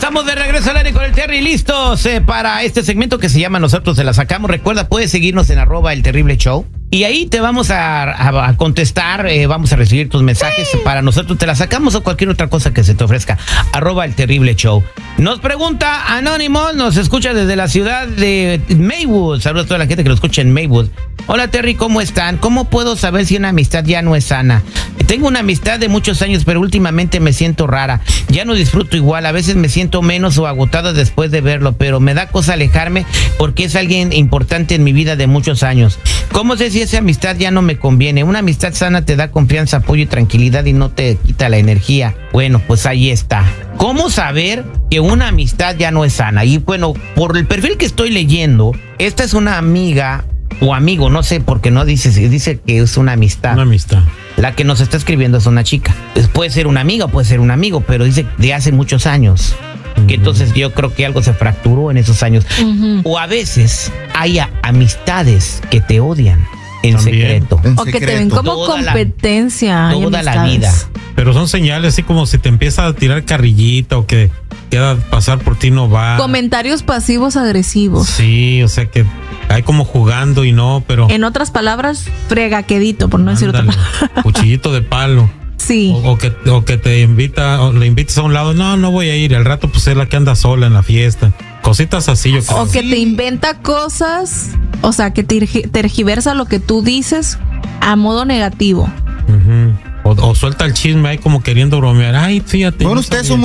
Estamos de regreso al aire con el Terry, listos para este segmento que se llama Nosotros te la sacamos. Recuerda, puedes seguirnos en @elterribleshow y ahí te vamos a contestar, vamos a recibir tus mensajes para Nosotros te la sacamos o cualquier otra cosa que se te ofrezca. @elterribleshow. Nos pregunta Anónimo, nos escucha desde la ciudad de Maywood. Saludos a toda la gente que lo escucha en Maywood. Hola Terry, ¿cómo están? ¿Cómo puedo saber si una amistad ya no es sana? Tengo una amistad de muchos años, pero últimamente me siento rara. Ya no disfruto igual, a veces me siento menos o agotada después de verlo, pero me da cosa alejarme porque es alguien importante en mi vida de muchos años. ¿Cómo sé si esa amistad ya no me conviene? Una amistad sana te da confianza, apoyo y tranquilidad y no te quita la energía. Bueno, pues ahí está. ¿Cómo saber que una amistad ya no es sana? Y bueno, por el perfil que estoy leyendo, esta es una amiga o amigo, no sé, porque no dice que es una amistad. Una amistad. La que nos está escribiendo es una chica. Puede ser una amiga, puede ser un amigo, pero dice de hace muchos años. Que entonces yo creo que algo se fracturó en esos años. O a veces hay amistades que te odian en secreto. O que te ven como competencia. Toda la vida. Pero son señales así como si te empieza a tirar carrillita o que queda pasar por ti no va. Comentarios pasivos agresivos. Sí, o sea que hay como jugando y no, pero... En otras palabras, fregaquedito, por no decir otra palabra. Cuchillito de palo. Sí. O que te invita, o le invites a un lado, no voy a ir, al rato pues es la que anda sola en la fiesta. Cositas así, yo creo. O que te inventa cosas, o sea, que tergiversa lo que tú dices a modo negativo. O suelta el chisme ahí como queriendo bromear. Ay, fíjate. Bueno, ustedes son